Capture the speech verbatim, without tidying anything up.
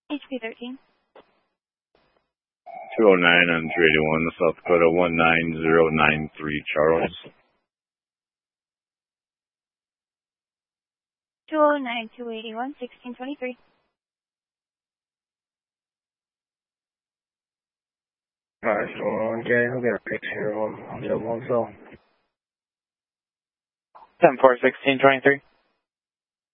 H P thirteen. two oh nine on three eighty-one, South Dakota, one nine zero nine three, Charles. two oh nine, two eighty-one, sixteen twenty-three. Alright, so on, Jay, I'll get a picture of him. I'll get one, so. ten four, sixteen twenty-three.